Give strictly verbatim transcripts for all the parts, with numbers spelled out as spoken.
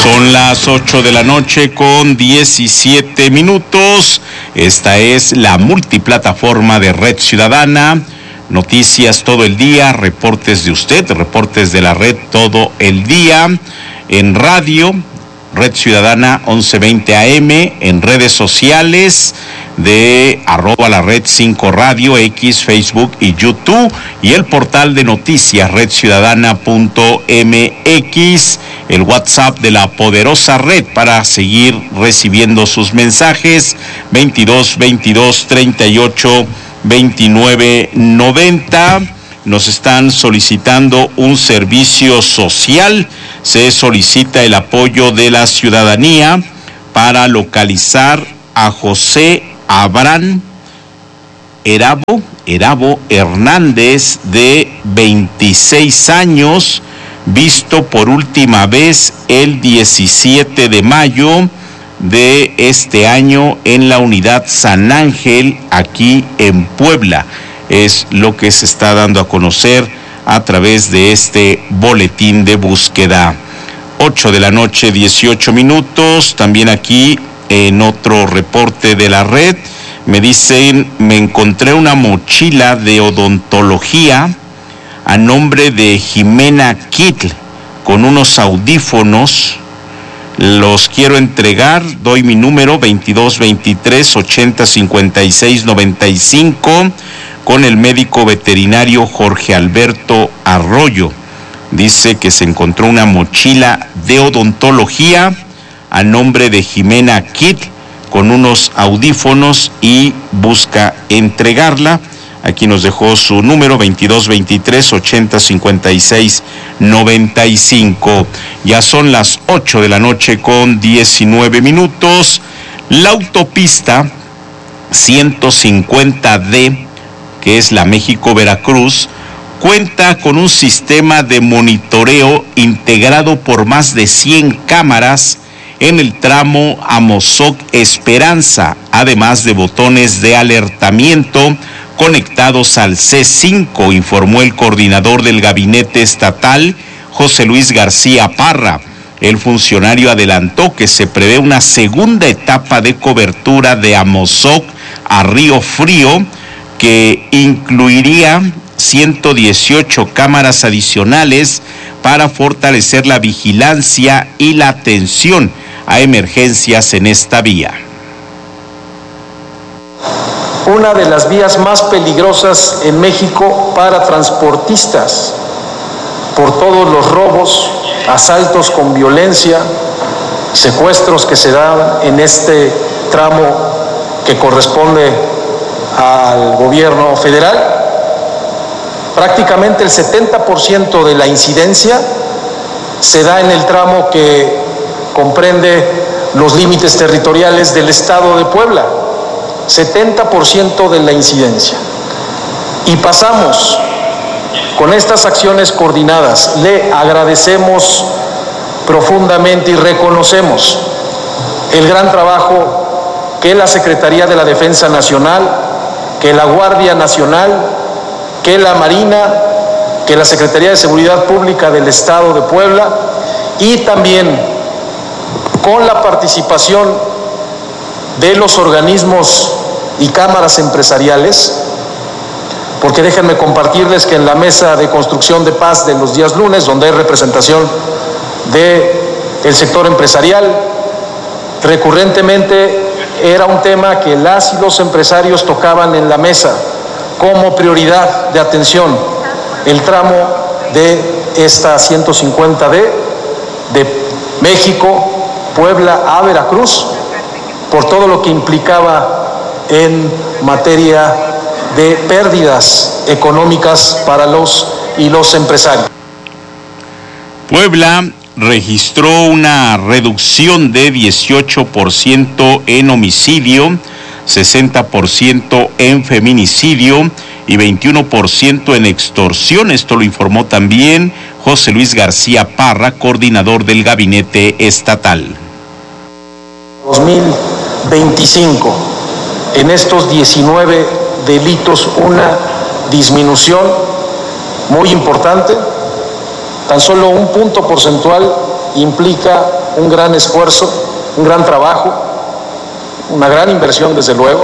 Son las ocho de la noche con diecisiete minutos. Esta es la multiplataforma de Red Ciudadana. Noticias todo el día, reportes de usted, reportes de la red todo el día. En radio, Red Ciudadana once veinte A M, en redes sociales de arroba la red cinco radio, X, Facebook y YouTube, y el portal de noticias red ciudadana punto m x, el WhatsApp de la poderosa red para seguir recibiendo sus mensajes, veintidós veintidós treinta y ocho veintinueve noventa. Nos están solicitando un servicio social. Se solicita el apoyo de la ciudadanía para localizar a José Abraham Erabo, Erabo Hernández, de veintiséis años, visto por última vez el diecisiete de mayo de este año en la unidad San Ángel, aquí en Puebla. Es lo que se está dando a conocer a través de este boletín de búsqueda. ocho de la noche, dieciocho minutos. También aquí, en otro reporte de la red, me dicen, me encontré una mochila de odontología a nombre de Jimena Kitl con unos audífonos. Los quiero entregar, doy mi número veintidós veintitrés ochenta cincuenta y seis noventa y cinco con el médico veterinario Jorge Alberto Arroyo. Dice que se encontró una mochila de odontología a nombre de Jimena Kitl con unos audífonos y busca entregarla. Aquí nos dejó su número veintidós veintitrés ochenta cincuenta y seis noventa y cinco. Ya son las ocho de la noche con diecinueve minutos. La autopista ciento cincuenta D, que es la México-Veracruz, cuenta con un sistema de monitoreo integrado por más de cien cámaras en el tramo Amozoc-Esperanza, además de botones de alertamiento conectados al C cinco, informó el coordinador del gabinete estatal, José Luis García Parra. El funcionario adelantó que se prevé una segunda etapa de cobertura de Amozoc a Río Frío, que incluiría ciento dieciocho cámaras adicionales para fortalecer la vigilancia y la atención a emergencias en esta vía. Una de las vías más peligrosas en México para transportistas, por todos los robos, asaltos con violencia, secuestros que se dan en este tramo que corresponde al gobierno federal. Prácticamente el setenta por ciento de la incidencia se da en el tramo que comprende los límites territoriales del estado de Puebla, setenta por ciento de la incidencia. Y pasamos con estas acciones coordinadas. Le agradecemos profundamente y reconocemos el gran trabajo que la Secretaría de la Defensa Nacional, que la Guardia Nacional, que la Marina, que la Secretaría de Seguridad Pública del Estado de Puebla, y también con la participación de los organismos y cámaras empresariales, porque déjenme compartirles que en la mesa de construcción de paz de los días lunes, donde hay representación del sector empresarial, recurrentemente era un tema que las y los empresarios tocaban en la mesa como prioridad de atención, el tramo de esta ciento cincuenta D de México, Puebla a Veracruz, por todo lo que implicaba en materia de pérdidas económicas para los y los empresarios. Puebla registró una reducción de dieciocho por ciento en homicidio, sesenta por ciento en feminicidio y veintiuno por ciento en extorsión. Esto lo informó también José Luis García Parra, coordinador del gabinete estatal. dos mil veinticinco, en estos diecinueve delitos, una disminución muy importante, tan solo un punto porcentual implica un gran esfuerzo, un gran trabajo, una gran inversión desde luego.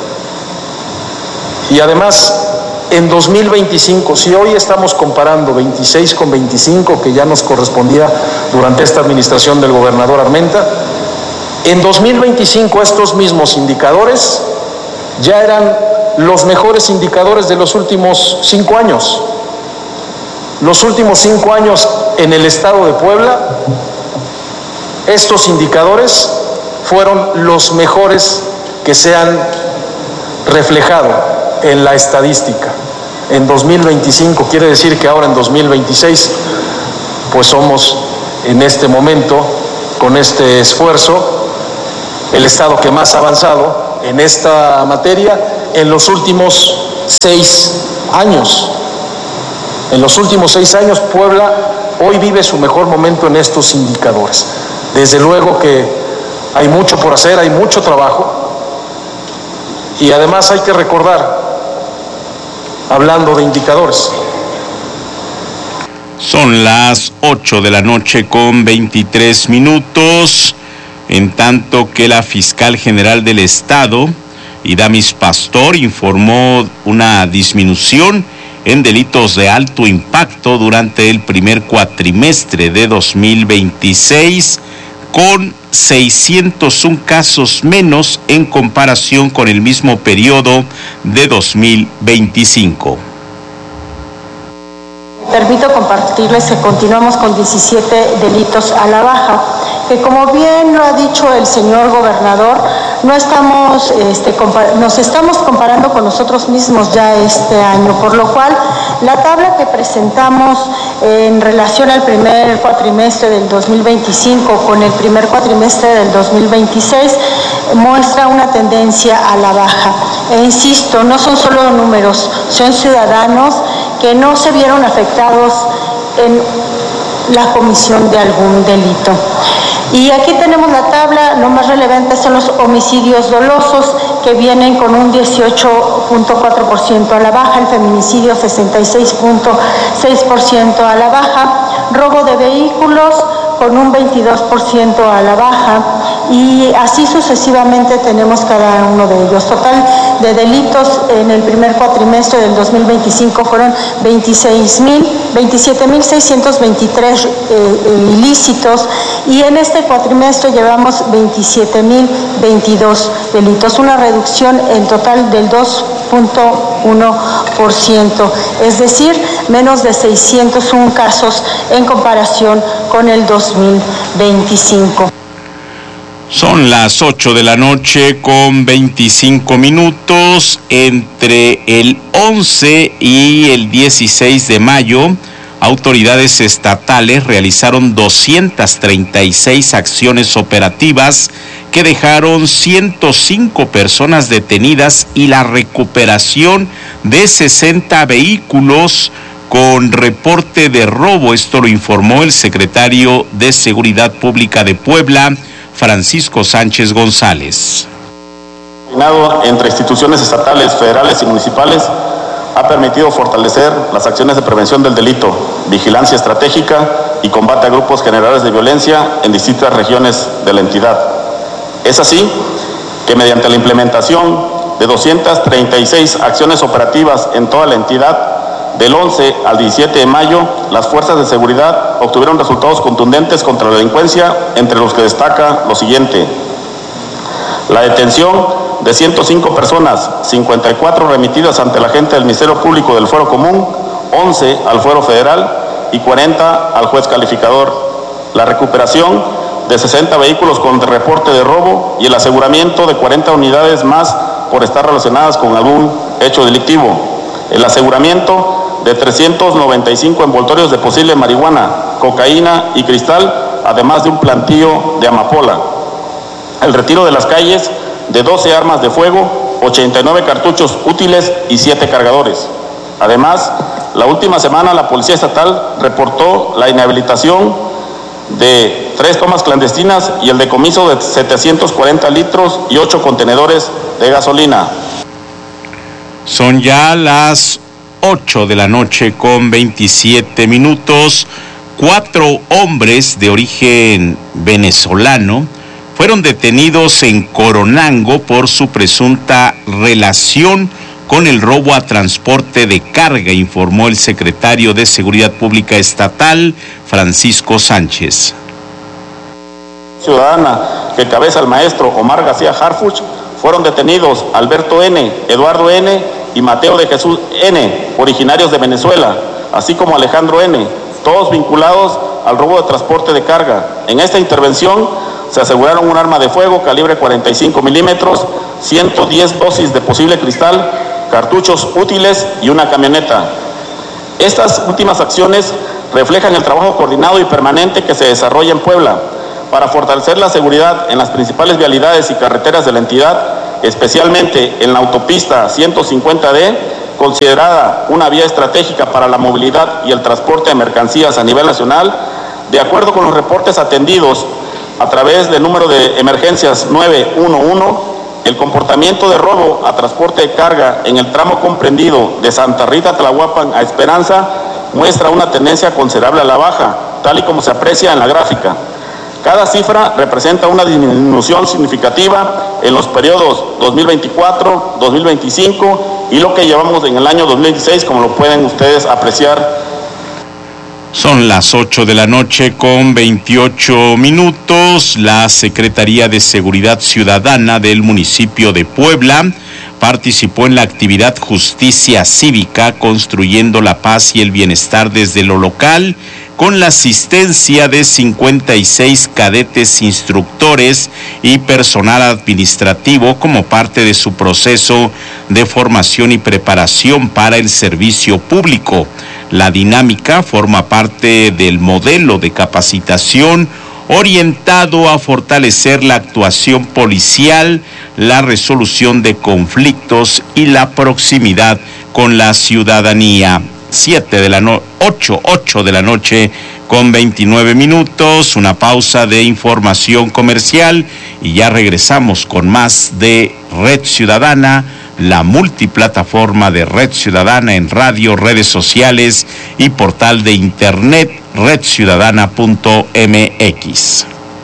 Y además, en dos mil veinticinco, si hoy estamos comparando veintiséis con veinticinco, que ya nos correspondía durante esta administración del gobernador Armenta, en dos mil veinticinco estos mismos indicadores ya eran los mejores indicadores de los últimos cinco años. Los últimos cinco años en el estado de Puebla, estos indicadores fueron los mejores que se han reflejado en la estadística. En dos mil veinticinco, quiere decir que ahora en dos mil veintiséis, pues somos en este momento, con este esfuerzo, el estado que más ha avanzado en esta materia en los últimos seis años. En los últimos seis años, Puebla hoy vive su mejor momento en estos indicadores. Desde luego que hay mucho por hacer, hay mucho trabajo, y además hay que recordar, hablando de indicadores. Son las ocho de la noche con veintitrés minutos, en tanto que la fiscal general del estado, Idamis Pastor, informó una disminución en delitos de alto impacto durante el primer cuatrimestre de dos mil veintiséis, con seiscientos uno casos menos en comparación con el mismo periodo de dos mil veinticinco. Permito compartirles que continuamos con diecisiete delitos a la baja, que como bien lo ha dicho el señor gobernador, no estamos, este, nos estamos comparando con nosotros mismos ya este año, por lo cual la tabla que presentamos en relación al primer cuatrimestre del dos mil veinticinco con el primer cuatrimestre del dos mil veintiséis muestra una tendencia a la baja. E insisto, no son solo números, son ciudadanos que no se vieron afectados en la comisión de algún delito. Y aquí tenemos la tabla, lo más relevante son los homicidios dolosos, que vienen con un dieciocho punto cuatro por ciento a la baja, el feminicidio sesenta y seis punto seis por ciento a la baja, robo de vehículos con un veintidós por ciento a la baja, y así sucesivamente tenemos cada uno de ellos. Total de delitos en el primer cuatrimestre del dos mil veinticinco fueron veintisiete mil seiscientos veintitrés eh, ilícitos, y en este cuatrimestre llevamos veintisiete mil veintidós delitos, una reducción en total del dos punto uno por ciento, es decir, menos de seiscientos uno casos en comparación con el dos mil veinticinco. Son las ocho de la noche con veinticinco minutos. Entre el once y el dieciséis de mayo, autoridades estatales realizaron doscientas treinta y seis acciones operativas que dejaron ciento cinco personas detenidas y la recuperación de sesenta vehículos con reporte de robo. Esto lo informó el secretario de Seguridad Pública de Puebla, Francisco Sánchez González. Coordinado entre instituciones estatales, federales y municipales, ha permitido fortalecer las acciones de prevención del delito, vigilancia estratégica y combate a grupos generadores de violencia en distintas regiones de la entidad. Es así que mediante la implementación de doscientas treinta y seis acciones operativas en toda la entidad, del once al diecisiete de mayo, las fuerzas de seguridad obtuvieron resultados contundentes contra la delincuencia, entre los que destaca lo siguiente: la detención de ciento cinco personas, cincuenta y cuatro remitidas ante la agente del Ministerio Público del Fuero Común, once al Fuero Federal y cuarenta al juez calificador; la recuperación de sesenta vehículos con reporte de robo y el aseguramiento de cuarenta unidades más por estar relacionadas con algún hecho delictivo; el aseguramiento de trescientos noventa y cinco envoltorios de posible marihuana, cocaína y cristal, además de un plantío de amapola; el retiro de las calles de doce armas de fuego, ochenta y nueve cartuchos útiles y siete cargadores. Además, la última semana la Policía Estatal reportó la inhabilitación de tres tomas clandestinas y el decomiso de setecientos cuarenta litros y ocho contenedores de gasolina. Son ya las ocho de la noche con veintisiete minutos. Cuatro hombres de origen venezolano fueron detenidos en Coronango por su presunta relación con el robo a transporte de carga, informó el secretario de Seguridad Pública Estatal, Francisco Sánchez. Ciudadana que cabeza el maestro Omar García Harfuch, fueron detenidos Alberto N., Eduardo N. y Mateo de Jesús N., originarios de Venezuela, así como Alejandro N., todos vinculados al robo de transporte de carga. En esta intervención se aseguraron un arma de fuego calibre cuarenta y cinco milímetros, ciento diez dosis de posible cristal, cartuchos útiles y una camioneta. Estas últimas acciones reflejan el trabajo coordinado y permanente que se desarrolla en Puebla para fortalecer la seguridad en las principales vialidades y carreteras de la entidad, especialmente en la autopista ciento cincuenta D, considerada una vía estratégica para la movilidad y el transporte de mercancías a nivel nacional. De acuerdo con los reportes atendidos a través del número de emergencias nueve uno uno, el comportamiento de robo a transporte de carga en el tramo comprendido de Santa Rita Tlahuapan a Esperanza muestra una tendencia considerable a la baja, tal y como se aprecia en la gráfica. Cada cifra representa una disminución significativa en los periodos dos mil veinticuatro, dos mil veinticinco y lo que llevamos en el año dos mil dieciséis, como lo pueden ustedes apreciar. Son las ocho de la noche con veintiocho minutos. La Secretaría de Seguridad Ciudadana del municipio de Puebla participó en la actividad Justicia Cívica, construyendo la paz y el bienestar desde lo local, con la asistencia de cincuenta y seis cadetes instructores y personal administrativo como parte de su proceso de formación y preparación para el servicio público. La dinámica forma parte del modelo de capacitación orientado a fortalecer la actuación policial, la resolución de conflictos y la proximidad con la ciudadanía. Siete de la no, ocho, ocho de la noche con veintinueve minutos, una pausa de información comercial y ya regresamos con más de Red Ciudadana, la multiplataforma de Red Ciudadana en radio, redes sociales y portal de internet red ciudadana punto m x.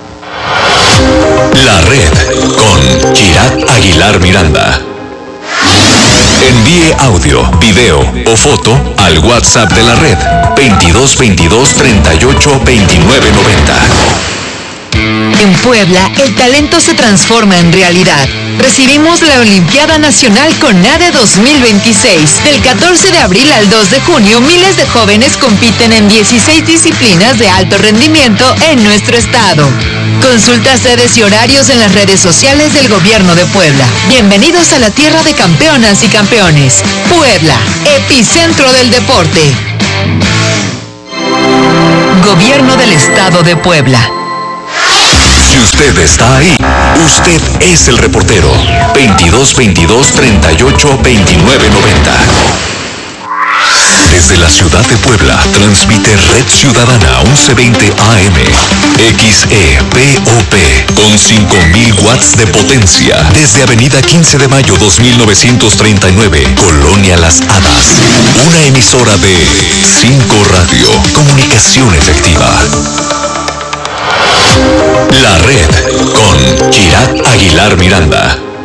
La Red con Kirat Aguilar Miranda. Envíe audio, video o foto al WhatsApp de la Red veintidós veintidós treinta y ocho veintinueve noventa. En Puebla, el talento se transforma en realidad. Recibimos la Olimpiada Nacional CONADE dos mil veintiséis. Del catorce de abril al dos de junio, miles de jóvenes compiten en dieciséis disciplinas de alto rendimiento en nuestro estado. Consulta sedes y horarios en las redes sociales del Gobierno de Puebla. Bienvenidos a la tierra de campeonas y campeones. Puebla, epicentro del deporte. Gobierno del Estado de Puebla. Si usted está ahí, usted es el reportero. veintidós veintidós treinta y ocho veintinueve noventa. Desde la ciudad de Puebla, transmite Red Ciudadana once veinte A M, X E P O P, con cinco mil watts de potencia, desde Avenida quince de mayo dos mil novecientos treinta y nueve, Colonia Las Hadas. Una emisora de cinco Radio, comunicación efectiva. La Red con Kirat Aguilar Miranda.